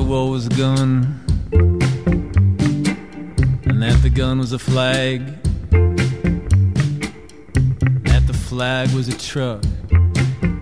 war was a gun, and that the gun was a flag, that the flag was a truck,